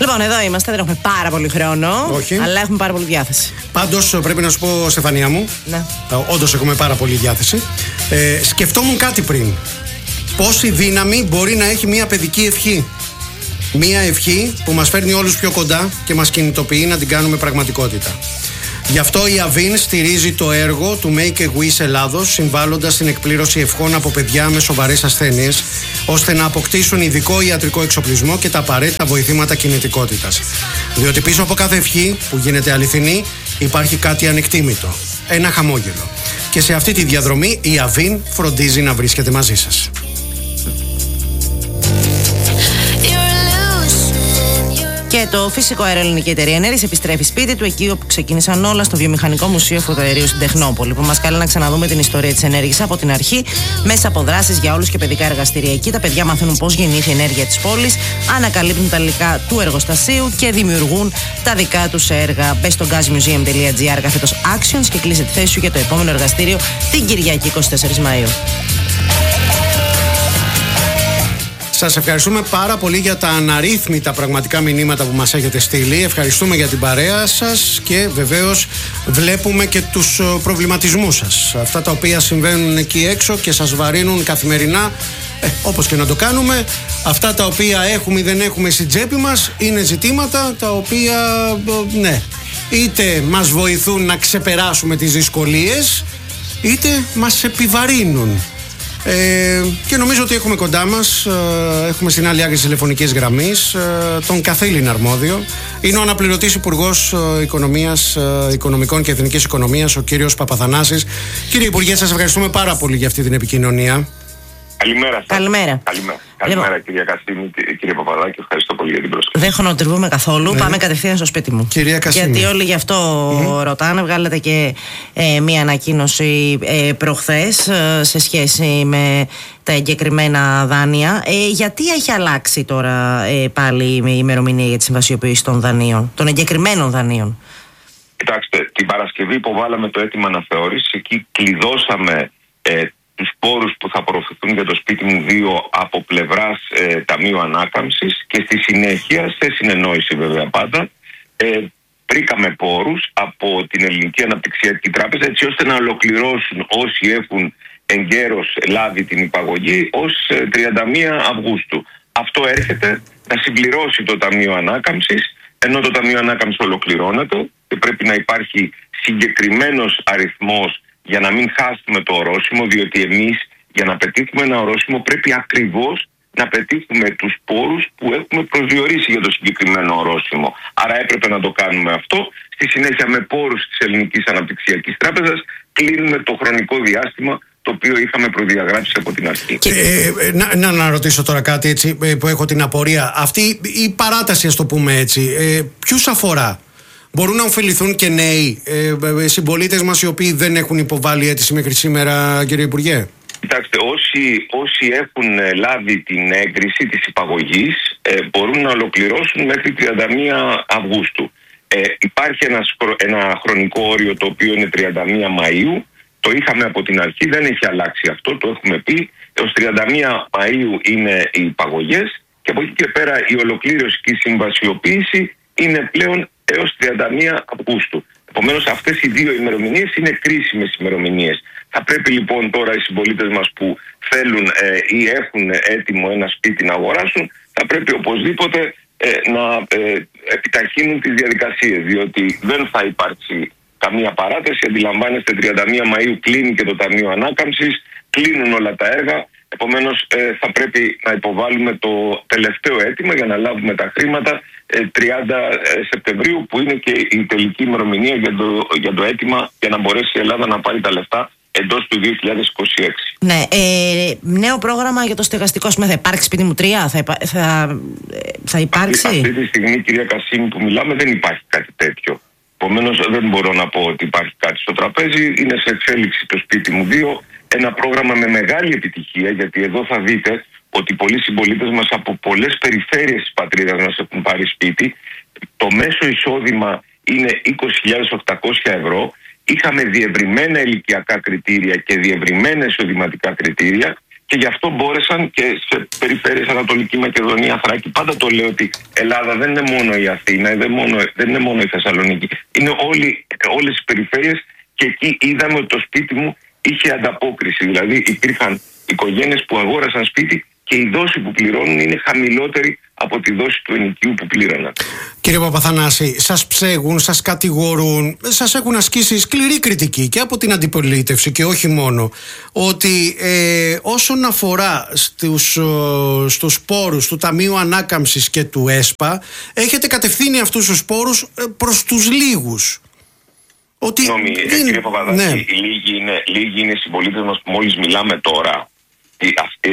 Λοιπόν, εδώ είμαστε, δεν έχουμε πάρα πολύ χρόνο. Όχι. Αλλά έχουμε πάρα πολύ διάθεση. Πάντως πρέπει να σου πω, Στεφανία μου, Ναι. όντως έχουμε πάρα πολύ διάθεση. Σκεφτόμουν κάτι πριν. Πόση δύναμη μπορεί να έχει μια παιδική ευχή? Μια ευχή που μας φέρνει όλους πιο κοντά και μας κινητοποιεί να την κάνουμε πραγματικότητα. Γι' αυτό η Avin στηρίζει το έργο του Make a Wish Ελλάδος, συμβάλλοντας στην εκπλήρωση ευχών από παιδιά με σοβαρές ασθένειες, ώστε να αποκτήσουν ειδικό ιατρικό εξοπλισμό και τα απαραίτητα βοηθήματα κινητικότητας. Διότι πίσω από κάθε ευχή που γίνεται αληθινή υπάρχει κάτι ανεκτήμητο. Ένα χαμόγελο. Και σε αυτή τη διαδρομή η Avin φροντίζει να βρίσκεται μαζί σας. Και το φυσικό αέριο Ελληνική Εταιρεία Ενέργειας επιστρέφει σπίτι του, εκεί όπου ξεκίνησαν όλα, στο Βιομηχανικό Μουσείο Φωτοαερίου στην Τεχνόπολη, που μας καλεί να ξαναδούμε την ιστορία της ενέργειας από την αρχή, μέσα από δράσεις για όλους και παιδικά εργαστήρια. Εκεί τα παιδιά μαθαίνουν πώς γεννήθηκε η ενέργεια της πόλης, ανακαλύπτουν τα υλικά του εργοστασίου και δημιουργούν τα δικά τους έργα. Μπες στο gazmuseum.gr κάθετος Actions και κλείσε τη θέση σου για το επόμενο εργαστήριο την Κυριακή 24 Μαΐου. Σας ευχαριστούμε πάρα πολύ για τα αναρρύθμιτα πραγματικά μηνύματα που μας έχετε στείλει. Ευχαριστούμε για την παρέα σας και βεβαίως βλέπουμε και τους προβληματισμούς σας. Αυτά τα οποία συμβαίνουν εκεί έξω και σας βαρύνουν καθημερινά, όπως και να το κάνουμε. Αυτά τα οποία έχουμε ή δεν έχουμε στην τσέπη μας είναι ζητήματα τα οποία, ναι, είτε μας βοηθούν να ξεπεράσουμε τις δυσκολίες, είτε μας επιβαρύνουν. Και νομίζω ότι έχουμε κοντά μας, έχουμε στην άλλη άκρη της τηλεφωνικής γραμμής τον καθήλυνα αρμόδιο. Είναι ο αναπληρωτής Υπουργός Οικονομικών και Εθνικής Οικονομίας, ο κύριος Παπαθανάσης. Κύριε Υπουργέ, σας ευχαριστούμε πάρα πολύ για αυτή την επικοινωνία. Καλημέρα σας. Καλημέρα. Καλημέρα κυρία Κασίμη, κύριε Παπαδάκη, ευχαριστώ πολύ για την πρόσκληση. Δεν χρονοτριβούμε καθόλου, πάμε κατευθείαν στο σπίτι μου. Κυρία Κασίμη. Γιατί όλοι γι' αυτό ρωτάνε, βγάλετε και μία ανακοίνωση προχθές σε σχέση με τα εγκεκριμένα δάνεια. Γιατί έχει αλλάξει τώρα πάλι η ημερομηνία για τη συμβασιοποίηση των δανείων, των εγκεκριμένων δανείων? Κοιτάξτε, την Παρασκευή υποβάλαμε το αίτημα αναθεώρησης, εκεί κλειδώσαμε τους πόρους που θα απορροφηθούν για το σπίτι μου 2 από πλευράς Ταμείου Ανάκαμψης και στη συνέχεια, σε συνεννόηση βέβαια πάντα, βρήκαμε πόρους από την Ελληνική Αναπτυξιακή Τράπεζα, έτσι ώστε να ολοκληρώσουν όσοι έχουν εγκαίρως λάβει την υπαγωγή ως 31 Αυγούστου. Αυτό έρχεται να συμπληρώσει το Ταμείο Ανάκαμψης, ενώ το Ταμείο Ανάκαμψης ολοκληρώνεται και πρέπει να υπάρχει συγκεκριμένος αριθμός για να μην χάσουμε το ορόσημο, διότι εμείς για να πετύχουμε ένα ορόσημο πρέπει ακριβώς να πετύχουμε τους πόρους που έχουμε προσδιορίσει για το συγκεκριμένο ορόσημο. Άρα έπρεπε να το κάνουμε αυτό. Στη συνέχεια με πόρους της Ελληνικής Αναπτυξιακής Τράπεζας κλείνουμε το χρονικό διάστημα το οποίο είχαμε προδιαγράψει από την αρχή. Να ρωτήσω τώρα κάτι έτσι που έχω την απορία. Αυτή η παράταση, ας το πούμε έτσι, ποιους αφορά? Μπορούν να ωφεληθούν και νέοι συμπολίτες μας οι οποίοι δεν έχουν υποβάλει αίτηση μέχρι σήμερα, κύριε Υπουργέ? Κοιτάξτε, όσοι έχουν λάβει την έγκριση της υπαγωγής μπορούν να ολοκληρώσουν μέχρι 31 Αυγούστου. Υπάρχει ένα χρονικό όριο το οποίο είναι 31 Μαΐου. Το είχαμε από την αρχή, δεν έχει αλλάξει αυτό, το έχουμε πει. Έως 31 Μαΐου είναι οι υπαγωγές και από εκεί και πέρα η ολοκλήρωση και η συμβασιοποίηση είναι πλέον έως 31 Αυγούστου. Επομένως αυτές οι 2 ημερομηνίες είναι κρίσιμες ημερομηνίες. Θα πρέπει λοιπόν τώρα οι συμπολίτες μας που θέλουν ή έχουν έτοιμο ένα σπίτι να αγοράσουν, θα πρέπει οπωσδήποτε να επιταχύνουν τις διαδικασίες, διότι δεν θα υπάρξει καμία παράταση. Αντιλαμβάνεστε, 31 Μαΐου κλείνει και το Ταμείο Ανάκαμψης, κλείνουν όλα τα έργα. Επομένως θα πρέπει να υποβάλουμε το τελευταίο αίτημα για να λάβουμε τα χρήματα 30 Σεπτεμβρίου, που είναι και η τελική ημερομηνία για το αίτημα, για να μπορέσει η Ελλάδα να πάρει τα λεφτά εντός του 2026. Ναι, νέο πρόγραμμα για το στεγαστικό σημείο. Θα υπάρξει σπίτι μου 3, θα υπάρξει? Αυτή τη στιγμή, κυρία Κασίμη, που μιλάμε δεν υπάρχει κάτι τέτοιο. Επομένως δεν μπορώ να πω ότι υπάρχει κάτι στο τραπέζι. Είναι σε εξέλιξη το σπίτι μου 2. Ένα πρόγραμμα με μεγάλη επιτυχία, γιατί εδώ θα δείτε ότι πολλοί συμπολίτες μας από πολλές περιφέρειες της πατρίδας μας έχουν πάρει σπίτι. Το μέσο εισόδημα είναι 20.800 ευρώ. Είχαμε διευρυμένα ηλικιακά κριτήρια και διευρυμένα εισοδηματικά κριτήρια Και γι' αυτό μπόρεσαν και σε περιφέρειες Ανατολική Μακεδονία, Θράκη. Πάντα το λέω ότι Ελλάδα δεν είναι μόνο η Αθήνα, δεν είναι μόνο η Θεσσαλονίκη. Είναι όλες οι περιφέρειες, και εκεί είδαμε ότι το σπίτι μου είχε ανταπόκριση. Δηλαδή υπήρχαν οικογένειες που αγόρασαν σπίτι και η δόση που πληρώνουν είναι χαμηλότερη από τη δόση του ενοικίου που πλήρωναν. Κύριε Παπαθανάση, σας ψέγουν, σας κατηγορούν, σας έχουν ασκήσει σκληρή κριτική και από την αντιπολίτευση και όχι μόνο, ότι όσον αφορά στους πόρους του Ταμείου Ανάκαμψης και του ΕΣΠΑ, έχετε κατευθύνει αυτούς τους πόρους προς τους λίγους. Κύριε Παπαδάκη, ναι. Λίγοι είναι οι συμπολίτες μας που μόλις μιλάμε τώρα. Οι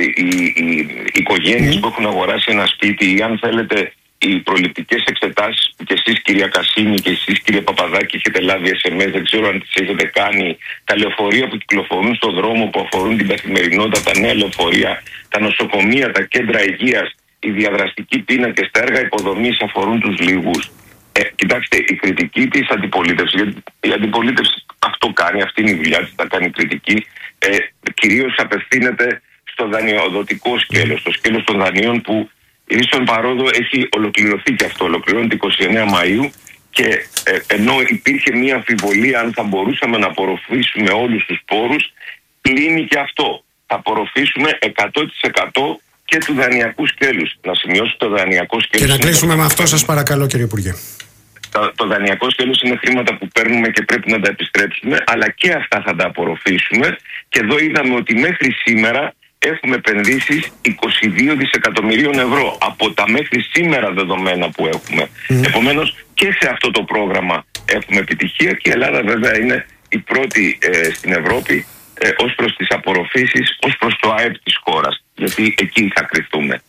οικογένειες που έχουν αγοράσει ένα σπίτι, ή αν θέλετε οι προληπτικές εξετάσεις που και εσείς κυρία Κασίνη και εσείς κύριε Παπαδάκη έχετε λάβει SMS, δεν ξέρω αν τις έχετε κάνει, τα λεωφορεία που κυκλοφορούν στον δρόμο που αφορούν την καθημερινότητα, τα νέα λεωφορεία, τα νοσοκομεία, τα κέντρα υγείας, οι διαδραστικοί πίνακες, τα έργα υποδομής αφορούν τους λίγους. Κοιτάξτε, η κριτική της αντιπολίτευσης, γιατί η αντιπολίτευση αυτό κάνει, αυτή είναι η δουλειά της, θα κάνει κριτική, κυρίως απευθύνεται στο δανειοδοτικό σκέλος, το σκέλος των δανείων που στον παρόδο έχει ολοκληρωθεί και αυτό, ολοκληρώνεται 29 Μαΐου, και ενώ υπήρχε μια αμφιβολία αν θα μπορούσαμε να απορροφήσουμε όλους τους πόρους, κλείνει και αυτό. Θα απορροφήσουμε 100% και του δανειακού σκέλους. Να σημειώσω το δανειακό σκέλος. Και να κλείσουμε με αυτό, σας παρακαλώ, κύριε Υπουργέ. Το δανειακό σκέλος είναι χρήματα που παίρνουμε και πρέπει να τα επιστρέψουμε, αλλά και αυτά θα τα απορροφήσουμε. Και εδώ είδαμε ότι μέχρι σήμερα έχουμε επενδύσεις 22 δισεκατομμυρίων ευρώ από τα μέχρι σήμερα δεδομένα που έχουμε. Επομένως και σε αυτό το πρόγραμμα έχουμε επιτυχία, και η Ελλάδα βέβαια είναι η πρώτη στην Ευρώπη ως προς τις απορροφήσεις, ως προς το ΑΕΠ της χώρας. Γιατί εκεί θα κρυφτούμε.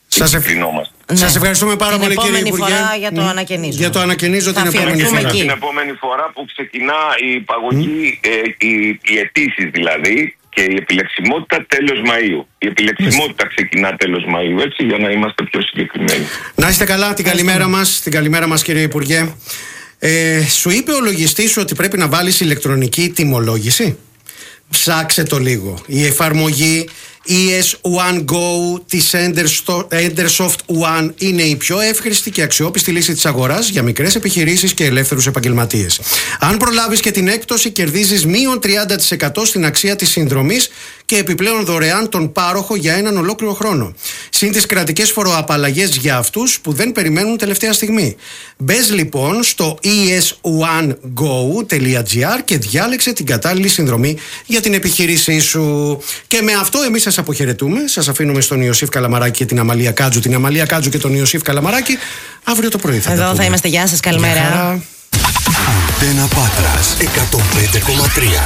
Σας ευχαριστούμε πάρα πολύ, κύριε Υπουργέ. Φορά για το ανακαινίζω. Για το ανακαινίζω την επόμενη φορά. Την επόμενη φορά που ξεκινά η υπαγωγή, οι αιτήσεις δηλαδή, και η επιλεξιμότητα τέλος Μαΐου. Η επιλεξιμότητα ξεκινά τέλος Μαΐου, έτσι, για να είμαστε πιο συγκεκριμένοι. Να είστε καλά, την καλημέρα μας, κύριε Υπουργέ. Σου είπε ο λογιστής σου ότι πρέπει να βάλεις ηλεκτρονική τιμολόγηση? Ψάξε το λίγο. Η εφαρμογή ES1 Go της Endersoft One είναι η πιο εύχρηστη και αξιόπιστη λύση της αγοράς για μικρές επιχειρήσεις και ελεύθερους επαγγελματίες. Αν προλάβεις και την έκπτωση, κερδίζεις μείον 30% στην αξία της συνδρομής και επιπλέον δωρεάν τον πάροχο για έναν ολόκληρο χρόνο. Συν τις κρατικές φοροαπαλλαγές για αυτούς που δεν περιμένουν τελευταία στιγμή. Μπες λοιπόν στο es1go.gr και διάλεξε την κατάλληλη συνδρομή για την επιχείρησή σου. Και με αυτό εμείς σας αποχαιρετούμε. Σας αφήνουμε στον Ιωσήφ Καλαμαράκη και την Αμαλία Κάτζου. Την Αμαλία Κάτζου και τον Ιωσήφ Καλαμαράκη αύριο το πρωί Εδώ θα είμαστε. Γεια σας, καλημέρα. Αντένα Πάτρας 105,3.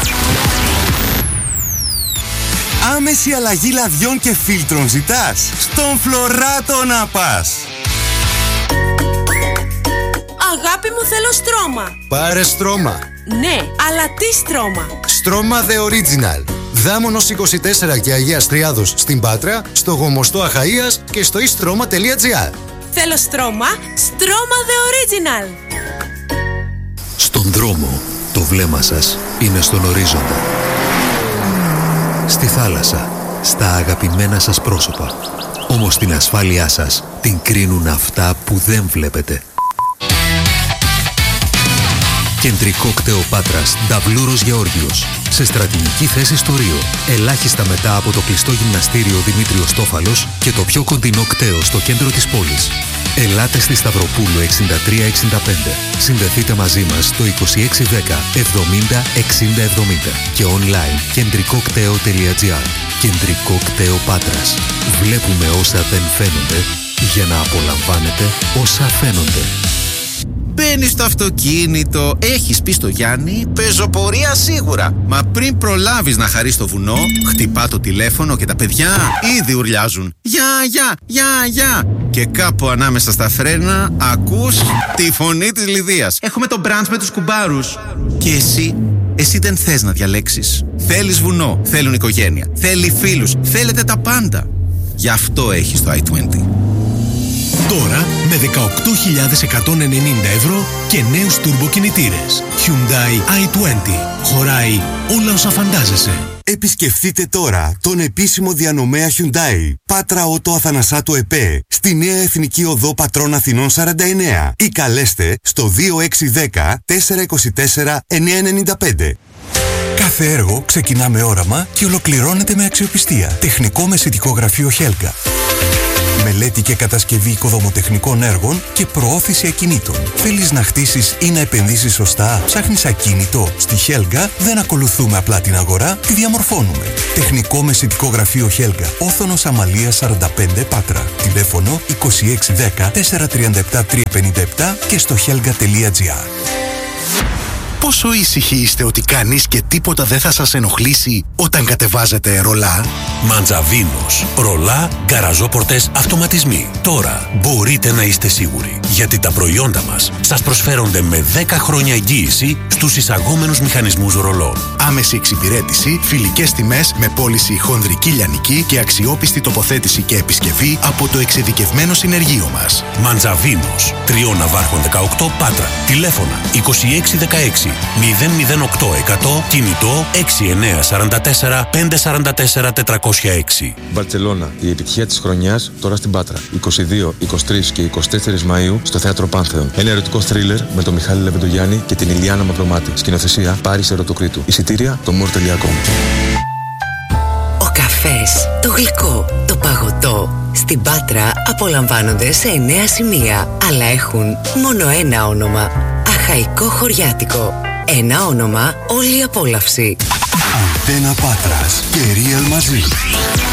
Άμεση αλλαγή λαδιών και φίλτρων ζητάς? Στον Φλωράτο να πας. Αγάπη μου, θέλω στρώμα. Πάρε στρώμα. Ναι, αλλά τι στρώμα? Στρώμα The Original. Δάμονος 24 και Αγίας Τριάδος στην Πάτρα, στο Γομοστό Αχαΐας και στο istroma.gr. Θέλω στρώμα The Original. Στον δρόμο, το βλέμμα σας είναι στον ορίζοντα. Στη θάλασσα, στα αγαπημένα σας πρόσωπα. Όμως την ασφάλειά σας την κρίνουν αυτά που δεν βλέπετε. Κεντρικό κτέο Πάτρας, Νταβλούρος Γεώργιος. Σε στρατηγική θέση στο Ρίο. Ελάχιστα μετά από το κλειστό γυμναστήριο Δημήτριος Τόφαλος και το πιο κοντινό κτέο στο κέντρο της πόλης. Ελάτε στη Σταυροπούλου 6365. Συνδεθείτε μαζί μας στο 2610 70 60 70 και online κεντρικοκτέο.gr. Κεντρικό κτέο Πάτρας. Βλέπουμε όσα δεν φαίνονται για να απολαμβάνετε όσα φαίνονται. Μπαίνεις στο αυτοκίνητο, έχεις πει στο Γιάννη, πεζοπορία σίγουρα. Μα πριν προλάβεις να χαρείς το βουνό, χτυπά το τηλέφωνο και τα παιδιά ήδη ουρλιάζουν. Γεια. Και κάπου ανάμεσα στα φρένα ακούς τη φωνή της Λιδίας. Έχουμε το μπραντς με τους κουμπάρους. Και εσύ δεν θες να διαλέξεις. Θέλεις βουνό, θέλουν οικογένεια, θέλει φίλους, θέλετε τα πάντα. Γι' αυτό έχεις το i20. Τώρα με 18.190 ευρώ και νέους τουρμποκινητήρες. Hyundai i20. Χωράει όλα όσα φαντάζεσαι. Επισκεφτείτε τώρα τον επίσημο διανομέα Hyundai Πάτρα Ότο Αθανασάτου ΕΠΕ στη Νέα Εθνική Οδό Πατρών Αθηνών 49 ή καλέστε στο 2610 424 995. Κάθε έργο ξεκινά με όραμα και ολοκληρώνεται με αξιοπιστία. Τεχνικό μεσητικό γραφείο Helga. Μελέτη και κατασκευή οικοδομοτεχνικών έργων και προώθηση ακινήτων. Θέλεις να χτίσεις ή να επενδύσεις σωστά? Ψάχνεις ακίνητο? Στη Helga δεν ακολουθούμε απλά την αγορά, τη διαμορφώνουμε. Τεχνικό μεσητικό γραφείο Helga. Όθωνος Αμαλίας 45 Πάτρα. Τηλέφωνο 2610 437 357 και στο helga.gr. Πόσο ήσυχοι είστε ότι κανείς και τίποτα δεν θα σας ενοχλήσει όταν κατεβάζετε ρολά? Μαντζαβίνος. Ρολά, γκαραζόπορτες, αυτοματισμοί. Τώρα μπορείτε να είστε σίγουροι, γιατί τα προϊόντα μας σας προσφέρονται με 10 χρόνια εγγύηση στους εισαγόμενους μηχανισμούς ρολών. Άμεση εξυπηρέτηση, φιλικές τιμές με πώληση χονδρική λιανική και αξιόπιστη τοποθέτηση και επισκευή από το εξειδικευμένο συνεργείο μας. Μαντζαβίνος. Τριών Ναβάρχων 18 Πάτρα. Τηλέφωνα 2616 008 100, κινητό 6944 544 406. Μπαρτσελώνα, η επιτυχία της χρονιάς τώρα στην Πάτρα. 22, 23 και 24 Μαΐου στο Θέατρο Πάνθεον. Ένα ερωτικό θρίλερ με τον Μιχάλη Λεβεντογιάννη και την Ηλιάνα Μαυρομάτη. Σκηνοθεσία Πάρης Ερωτοκρίτου. Εισιτήρια το more.com. Ο καφές, το γλυκό, το παγωτό στην Πάτρα απολαμβάνονται σε 9 σημεία, αλλά έχουν μόνο ένα όνομα. Αχαϊκό χωριάτικο. Ένα όνομα, όλη η απόλαυση. Αντένα Πάτρας και Real μαζί.